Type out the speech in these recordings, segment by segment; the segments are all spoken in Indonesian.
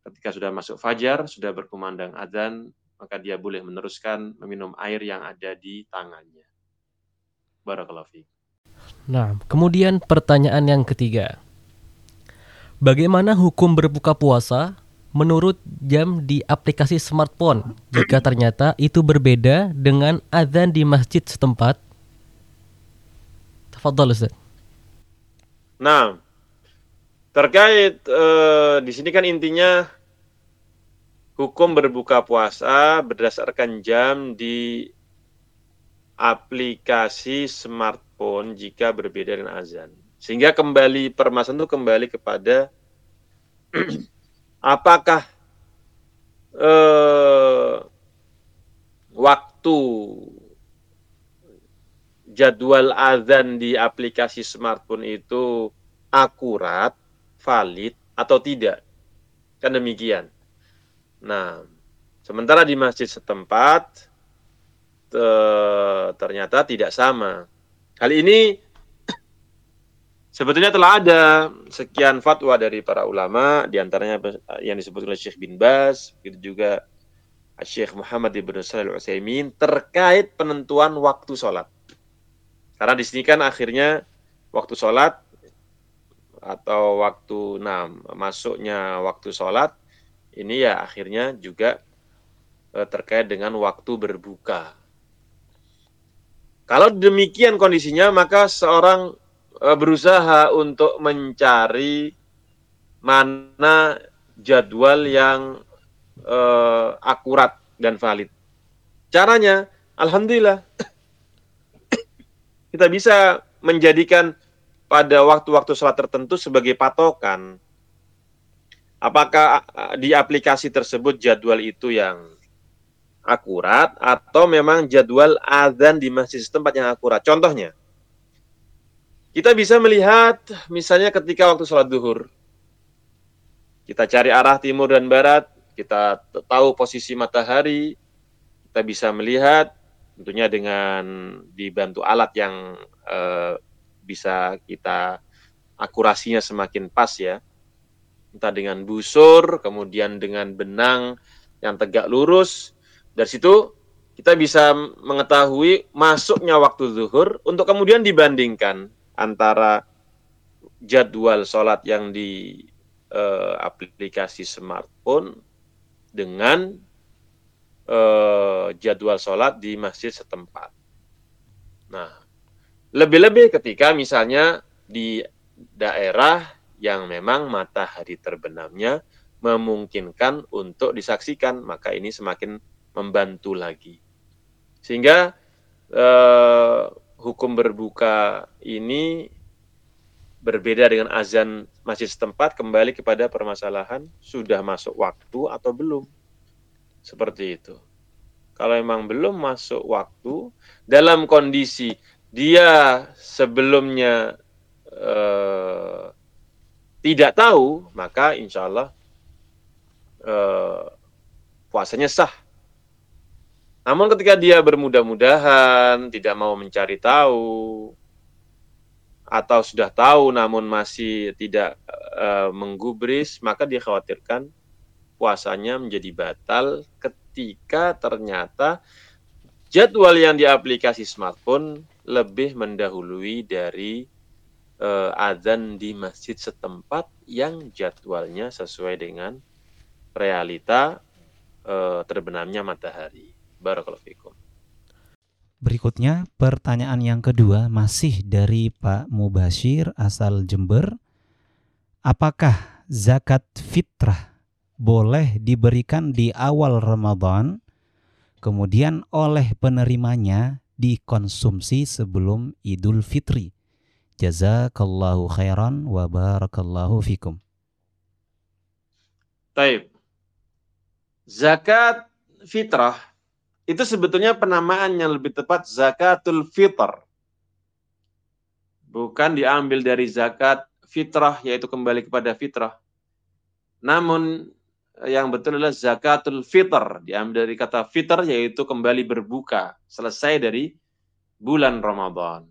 ketika sudah masuk fajar, sudah berkumandang adzan, maka dia boleh meneruskan meminum air yang ada di tangannya. Barakallahu fiik. Nah, kemudian pertanyaan yang ketiga. Bagaimana hukum berbuka puasa menurut jam di aplikasi smartphone jika ternyata itu berbeda dengan adzan di masjid setempat? Tafadhal Ustaz. Nah, terkait di sini kan intinya hukum berbuka puasa berdasarkan jam di aplikasi smartphone jika berbeda dengan azan. Sehingga kembali permasalahan itu kembali kepada apakah waktu jadwal azan di aplikasi smartphone itu akurat, valid atau tidak. Kan demikian. Nah, sementara di masjid setempat ternyata tidak sama. Hal ini sebetulnya telah ada sekian fatwa dari para ulama, diantaranya yang disebut oleh Syekh bin Baz, begitu juga Syekh Muhammad ibn Shalih Al-Utsaimin terkait penentuan waktu sholat. Karena di sini kan akhirnya waktu sholat atau waktu masuknya waktu sholat ini ya akhirnya juga terkait dengan waktu berbuka. Kalau demikian kondisinya, maka seorang berusaha untuk mencari mana jadwal yang akurat dan valid. Caranya, alhamdulillah, kita bisa menjadikan pada waktu-waktu sholat tertentu sebagai patokan. Apakah di aplikasi tersebut jadwal itu yang akurat atau memang jadwal azan di masjid setempat yang akurat. Contohnya, kita bisa melihat misalnya ketika waktu sholat zuhur, kita cari arah timur dan barat, kita tahu posisi matahari, kita bisa melihat tentunya dengan dibantu alat yang bisa kita akurasinya semakin pas ya, entah dengan busur, kemudian dengan benang yang tegak lurus. Dari situ kita bisa mengetahui masuknya waktu zuhur untuk kemudian dibandingkan antara jadwal sholat yang di aplikasi smartphone dengan jadwal sholat di masjid setempat. Nah, lebih-lebih ketika misalnya di daerah yang memang matahari terbenamnya memungkinkan untuk disaksikan, maka ini semakin membantu lagi. Sehingga hukum berbuka ini berbeda dengan azan masjid setempat kembali kepada permasalahan sudah masuk waktu atau belum. Seperti itu. Kalau memang belum masuk waktu, dalam kondisi dia sebelumnya tidak tahu, maka insya Allah puasanya sah. Namun ketika dia bermudah-mudahan, tidak mau mencari tahu, atau sudah tahu namun masih tidak menggubris, maka dikhawatirkan puasanya menjadi batal ketika ternyata jadwal yang di aplikasi smartphone lebih mendahului dari azan di masjid setempat yang jadwalnya sesuai dengan realita terbenamnya matahari. Barakallahu fikum. Berikutnya pertanyaan yang kedua masih dari Pak Mubashir asal Jember. Apakah zakat fitrah boleh diberikan di awal Ramadan, kemudian oleh penerimanya dikonsumsi sebelum Idul Fitri? Jazakallahu khairan wa barakallahu fikum. Taib. Zakat fitrah itu sebetulnya penamaan yang lebih tepat zakatul fitr. Bukan diambil dari zakat fitrah, yaitu kembali kepada fitrah. Namun yang betul adalah zakatul fitr, diambil dari kata fitr, yaitu kembali berbuka, selesai dari bulan Ramadan.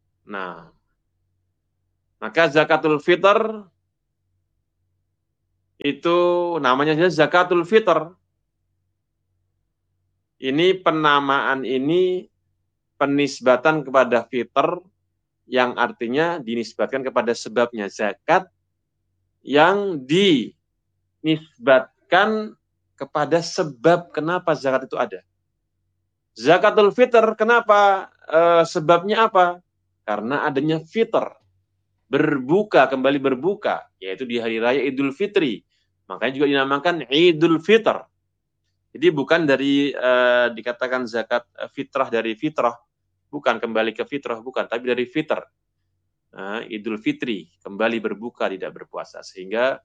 Nah, maka zakatul fitr itu namanya zakatul fitr. Ini penamaan ini penisbatan kepada fitr yang artinya dinisbatkan kepada sebabnya. Zakat yang dinisbatkan kepada sebab kenapa zakat itu ada. Zakatul fitr kenapa? Sebabnya apa? Karena adanya fitr. Berbuka, kembali berbuka. Yaitu di hari raya Idul Fitri. Makanya juga dinamakan Idul Fitr. Jadi bukan dari dikatakan zakat fitrah dari fitrah, bukan kembali ke fitrah, bukan, tapi dari fitr. Idul Fitri, kembali berbuka, tidak berpuasa. Sehingga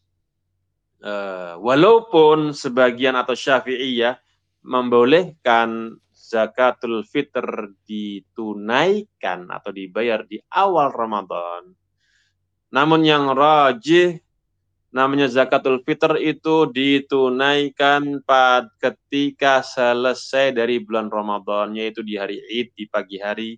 walaupun sebagian atau Syafi'iyah membolehkan zakatul fitr ditunaikan atau dibayar di awal Ramadan, namun yang rajih namanya zakatul fitr itu ditunaikan ketika selesai dari bulan Ramadan, yaitu di hari Id, di pagi hari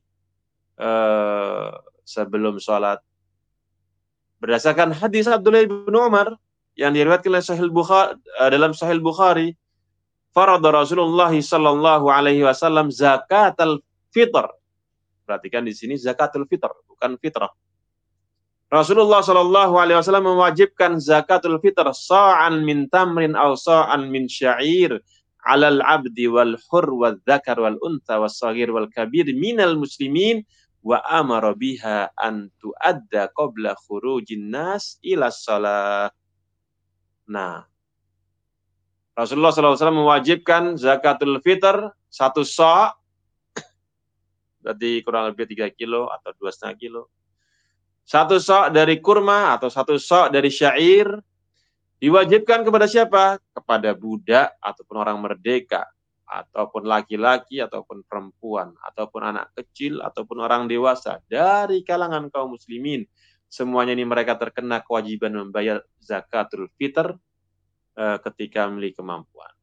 sebelum sholat. Berdasarkan hadis Abdullah bin Umar yang diriwayatkan oleh Sahih Bukhari, dalam Sahih Bukhari, farada Rasulullah sallallahu alaihi wasallam zakatul fitr. Perhatikan di sini zakatul fitr, bukan fitrah. Rasulullah Shallallahu Alaihi Wasallam mewajibkan zakatul fitr sa'an min tamrin aw sa'an min syair alal abdi wal hur wal dzakar wal untha was saghir wal kabir minal muslimin wa amara biha an tuadda qabla khurujin nas ila shalah. Nah, Rasulullah Shallallahu Alaihi Wasallam mewajibkan zakatul fitr 1 sa', berarti kurang lebih 3 kilo atau 2,5 kilo. 1 sa' dari kurma atau 1 sa' dari syair diwajibkan kepada siapa? Kepada budak ataupun orang merdeka, ataupun laki-laki ataupun perempuan, ataupun anak kecil ataupun orang dewasa dari kalangan kaum muslimin. Semuanya ini mereka terkena kewajiban membayar zakatul fitr ketika memiliki kemampuan.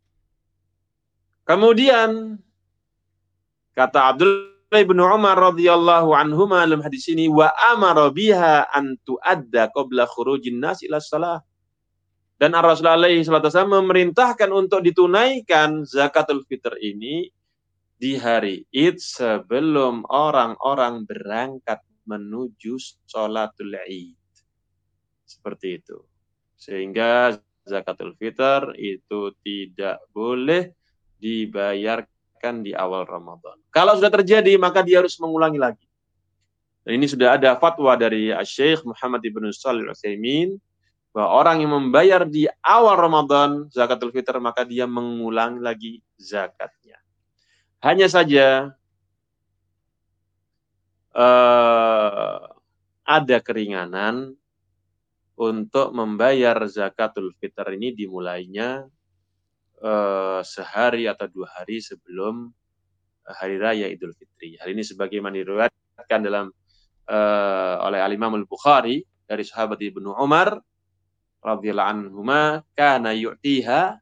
Kemudian kata Abdul Ibnu Umar radhiyallahu anhuma dalam hadis ini, wa amara biha an tuadda qabla khurujin nas ila shalah. Dan Rasulullah alaihi wasallam memerintahkan untuk ditunaikan zakatul fitr ini di hari Id sebelum orang-orang berangkat menuju sholatul Id. Seperti itu. Sehingga zakatul fitr itu tidak boleh dibayar di awal Ramadan. Kalau sudah terjadi, maka dia harus mengulangi lagi. Dan ini sudah ada fatwa dari Syekh Muhammad ibn Shalih Al-Utsaimin bahwa orang yang membayar di awal Ramadan zakatul fitr, maka dia mengulangi lagi zakatnya. Hanya saja ada keringanan untuk membayar zakatul fitr ini dimulainya sehari atau 2 hari sebelum hari raya Idul Fitri. Hal ini sebagaimana diriwayatkan oleh Al-Imam Al-Bukhari dari sahabat Ibnu Umar radhiyallahu anhuma, kana yu'tiha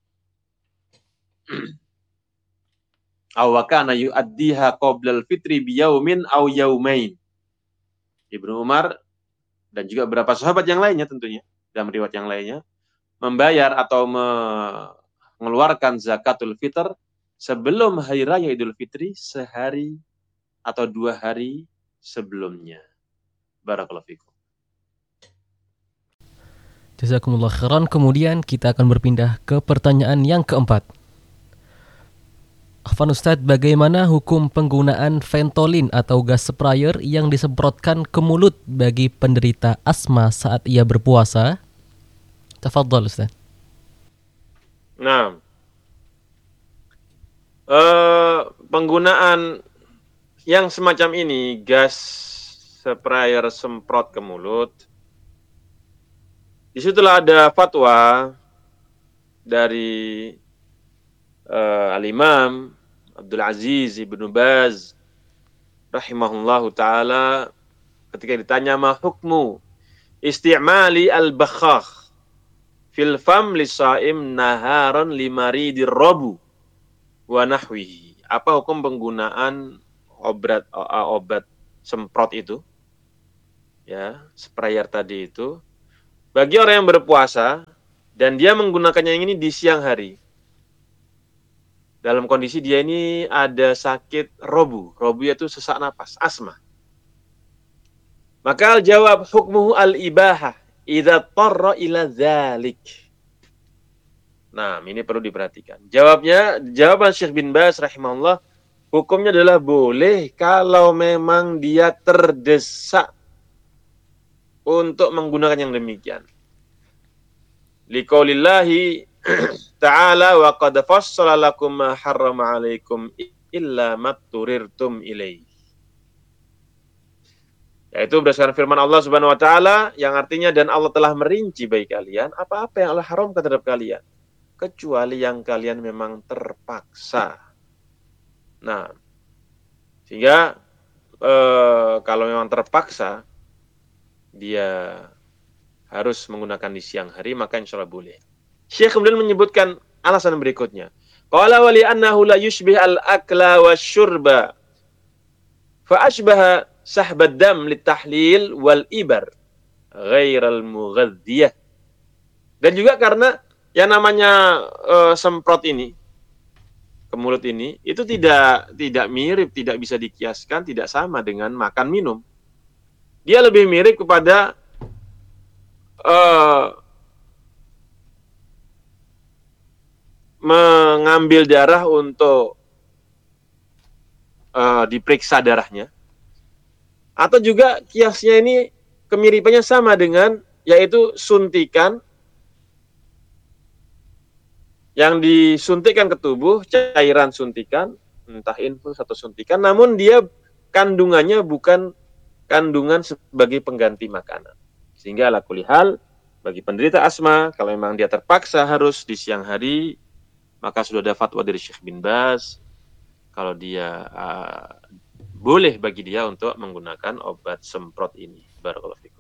aw kana yu'addiha qabla al-fitri biyaumin aw yaumain. Ibnu Umar dan juga beberapa sahabat yang lainnya tentunya dalam riwayat yang lainnya membayar atau mengeluarkan zakatul fitr sebelum hari raya Idul Fitri sehari atau 2 hari sebelumnya. Barakallahu fikum. Jazakumullah khairan. Kemudian kita akan berpindah ke pertanyaan yang keempat. Afwan Ustadz, bagaimana hukum penggunaan Ventolin atau gas sprayer yang disemprotkan ke mulut bagi penderita asma saat ia berpuasa? Tafadhal Ustadz. Nah, penggunaan yang semacam ini, gas sprayer semprot ke mulut, disitulah ada fatwa dari Al-Imam Abdul Aziz Ibnu Baz rahimahullahu ta'ala ketika ditanya ma hukmu isti'mali al-bakhakh fil fam lisaim naharon limaridir rabu wa nahwihi. Apa hukum penggunaan obat semprot itu, ya, sprayer tadi itu, bagi orang yang berpuasa dan dia menggunakannya yang ini di siang hari, dalam kondisi dia ini ada sakit robu yaitu sesak napas, asma. Maka jawab hukmuhu al-ibahah idza tarra ila dzalik. Nah, ini perlu diperhatikan. Jawaban Syekh bin Baz rahimahullah, hukumnya adalah boleh kalau memang dia terdesak untuk menggunakan yang demikian. Liqaulillahi ta'ala wa qad fassala lakum ma harrama 'alaikum illa ma turirtum ilaihi. Yaitu berdasarkan firman Allah Subhanahu wa taala yang artinya dan Allah telah merinci bagi kalian apa-apa yang Allah haramkan terhadap kalian kecuali yang kalian memang terpaksa. Nah, sehingga kalau memang terpaksa dia harus menggunakan di siang hari, maka insya Allah boleh. Syekh kemudian menyebutkan alasan berikutnya. Qala wa li annahu la yushbih al-akla wasyurba fa ashbaha sahbad dam litahlil wal ibar ghairal mughadhdiyah. Dan juga karena yang namanya semprot ini ke mulut ini itu tidak mirip, tidak bisa dikiaskan, tidak sama dengan makan minum. Dia lebih mirip kepada mengambil darah untuk diperiksa darahnya. Atau juga kiasnya ini kemiripannya sama dengan, yaitu suntikan yang disuntikkan ke tubuh, cairan suntikan, entah infus atau suntikan, namun dia kandungannya bukan kandungan sebagai pengganti makanan. Sehingga ala kulli hal, bagi penderita asma, kalau memang dia terpaksa harus di siang hari, maka sudah ada fatwa dari Syekh bin Baz, kalau dia boleh bagi dia untuk menggunakan obat semprot ini. Barakallahu fiik.